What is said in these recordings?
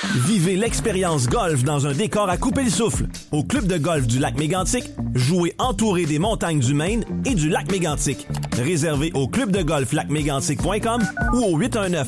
Vivez l'expérience golf dans un décor à couper le souffle. Au club de golf du lac Mégantic, jouez entouré des montagnes du Maine et du lac Mégantic. Réservé au clubdegolflacmégantic.com ou au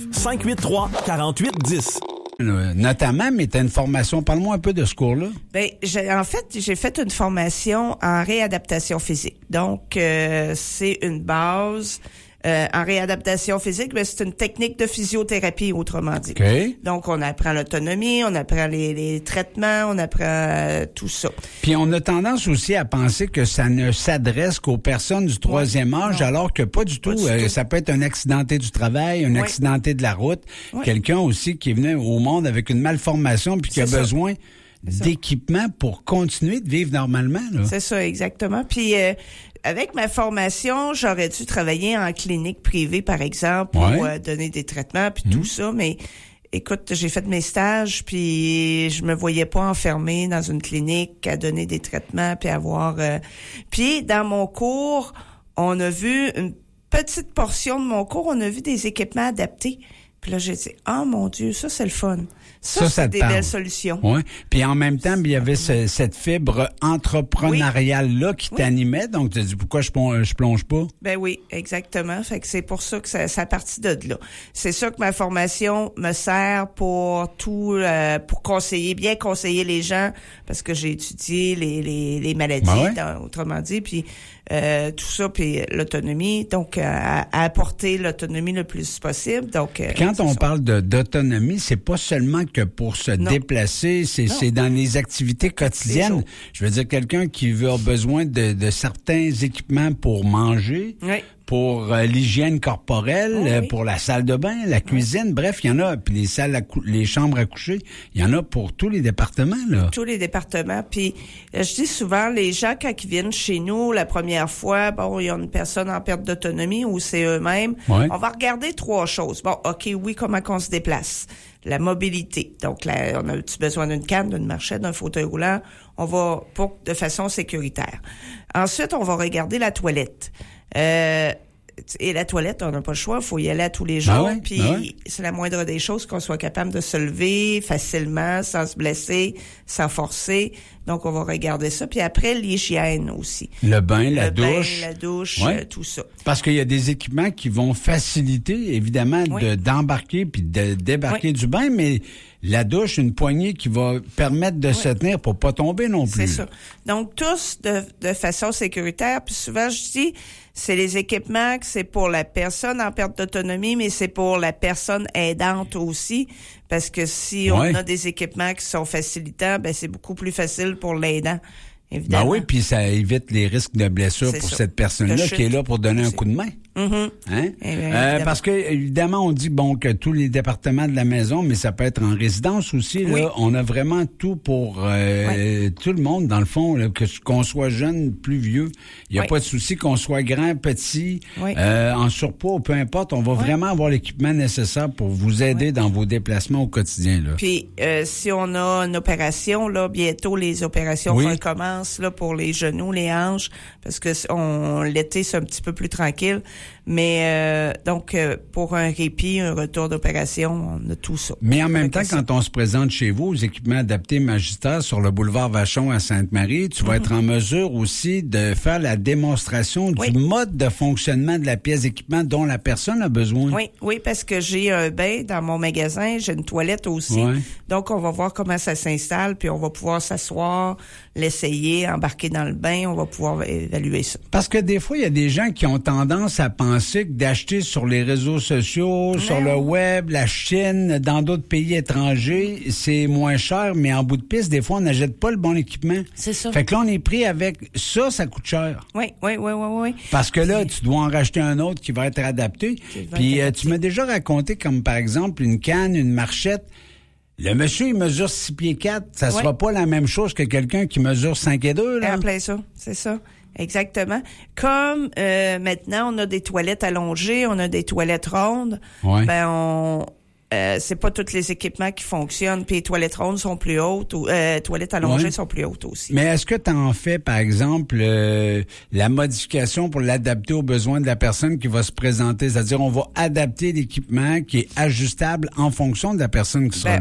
819-583-4810. Notamment, mais tu as une formation. Parle-moi un peu de ce cours-là. Ben, j'ai fait une formation en réadaptation physique. Donc, c'est une base en réadaptation physique, mais c'est une technique de physiothérapie, autrement dit. Okay. Donc, on apprend l'autonomie, on apprend les traitements, on apprend tout ça. Puis, on a tendance aussi à penser que ça ne s'adresse qu'aux personnes du troisième âge, non. Alors que pas du tout. Ça peut être un accidenté du travail, un accidenté de la route, quelqu'un aussi qui est venu au monde avec une malformation puis qui a besoin d'équipement pour continuer de vivre normalement. Là. C'est ça, exactement. Puis, avec ma formation, j'aurais dû travailler en clinique privée, par exemple, pour donner des traitements puis tout ça, mais écoute, j'ai fait mes stages puis je me voyais pas enfermée dans une clinique à donner des traitements puis avoir puis dans mon cours, on a vu une petite portion de mon cours, on a vu des équipements adaptés. Puis là, j'ai dit, oh mon Dieu, ça, c'est le fun. Ça c'est des belles solutions. Oui. Puis en même temps, il y avait cette fibre entrepreneuriale-là qui t'animait. Donc, tu as dit, pourquoi je plonge pas? Ben oui, exactement. Fait que c'est pour ça que ça a parti de là. C'est sûr que ma formation me sert pour tout, pour bien conseiller les gens, parce que j'ai étudié les maladies, autrement dit, puis tout ça, puis l'autonomie. Donc, à apporter l'autonomie le plus possible. Donc, quand on parle d'autonomie, c'est pas seulement que pour se déplacer, c'est dans les activités quotidiennes. Je veux dire, quelqu'un qui a besoin de certains équipements pour manger, pour l'hygiène corporelle, pour la salle de bain, la cuisine, bref, il y en a, puis les chambres à coucher, il y en a pour tous les départements, là. Tous les départements, puis je dis souvent, les gens, quand ils viennent chez nous la première fois, il y a une personne en perte d'autonomie ou c'est eux-mêmes, on va regarder 3 choses. Bon, OK, oui, comment qu'on se déplace? La mobilité. Donc, on a-tu besoin d'une canne, d'une marchette, d'un fauteuil roulant? On va de façon sécuritaire. Ensuite, on va regarder la toilette. Et la toilette, on n'a pas le choix, il faut y aller à tous les jours. Puis c'est la moindre des choses qu'on soit capable de se lever facilement, sans se blesser, sans forcer. Donc, on va regarder ça. Puis après, l'hygiène aussi. Le bain, la douche, tout ça. Parce qu'il y a des équipements qui vont faciliter, évidemment, d'embarquer puis de débarquer du bain, mais la douche, une poignée qui va permettre de se tenir pour pas tomber non plus. C'est ça. Donc, tous de façon sécuritaire. Puis souvent, je dis, c'est les équipements que c'est pour la personne en perte d'autonomie, mais c'est pour la personne aidante aussi. Parce que si on a des équipements qui sont facilitants, c'est beaucoup plus facile pour l'aidant. Évidemment. Oui, puis ça évite les risques de blessure pour cette personne-là qui est là pour donner un coup de main. Parce que évidemment, on dit que tous les départements de la maison, mais ça peut être en résidence aussi. Là, on a vraiment tout pour tout le monde, dans le fond, là, qu'on soit jeune, plus vieux. Il n'y a pas de souci qu'on soit grand, petit, en surpoids, ou peu importe. On va vraiment avoir l'équipement nécessaire pour vous aider dans vos déplacements au quotidien. Là. Puis, si on a une opération, là, bientôt les opérations recommencent là, pour les genoux, les hanches, parce que l'été, c'est un petit peu plus tranquille. Mais donc, pour un répit, un retour d'opération, on a tout ça. Mais en même temps, quand on se présente chez vous, aux équipements adaptés Magistère sur le boulevard Vachon à Sainte-Marie, tu vas être en mesure aussi de faire la démonstration du mode de fonctionnement de la pièce d'équipement dont la personne a besoin. Oui, parce que j'ai un bain dans mon magasin, j'ai une toilette aussi. Donc, on va voir comment ça s'installe, puis on va pouvoir s'asseoir, l'essayer, embarquer dans le bain, on va pouvoir évaluer ça. Parce que des fois, il y a des gens qui ont tendance à penser que d'acheter sur les réseaux sociaux, sur le web, la Chine, dans d'autres pays étrangers, c'est moins cher, mais en bout de piste, des fois, on n'achète pas le bon équipement. C'est ça. Fait que là, on est pris avec ça coûte cher. Oui. Parce que là, tu dois en racheter un autre qui va être adapté. Puis tu m'as déjà raconté comme, par exemple, une canne, une marchette. Le monsieur, il mesure 6 pieds 4. Ça sera pas la même chose que quelqu'un qui mesure 5 et 2, là. En plein ça, c'est ça. Exactement. Comme maintenant, on a des toilettes allongées, on a des toilettes rondes, c'est pas tous les équipements qui fonctionnent, puis les toilettes rondes sont plus hautes, ou toilettes allongées sont plus hautes aussi. Mais est-ce que tu en fais, par exemple, la modification pour l'adapter aux besoins de la personne qui va se présenter? C'est-à-dire, on va adapter l'équipement qui est ajustable en fonction de la personne qui sera là.